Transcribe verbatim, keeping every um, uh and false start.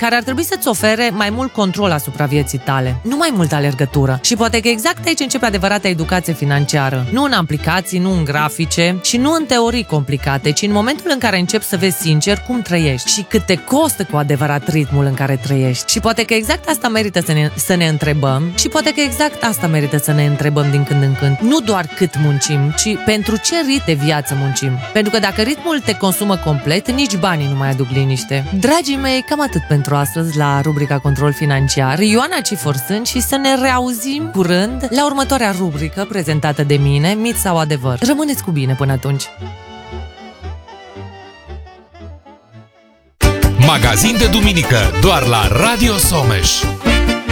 care ar trebui să-ți ofere mai mult control asupra vieții tale, nu mai multă alergătură. Și poate că exact aici începe adevărata educație financiară. Nu în aplicații, nu în grafice și nu în teorii complicate, ci în momentul în care începi să vezi sincer cum trăiești și cât te costă cu adevărat ritmul în care trăiești. Și poate că exact asta merită să ne, să ne întrebăm și poate că exact asta merită să ne întrebăm din când în când. Nu doar cât muncim, ci pentru ce ritm de viață muncim. Pentru că dacă ritmul te consumă complet, nici banii nu mai aduc liniște. Dragii mei, cam atât pentru astăzi la rubrica Control Financiar. Ioana Cifor sunt și să ne reauzim curând la următoarea rubrică prezentată de mine, Mit sau Adevăr. Rămâneți cu bine până atunci! Magazin de duminică doar la Radio Someș.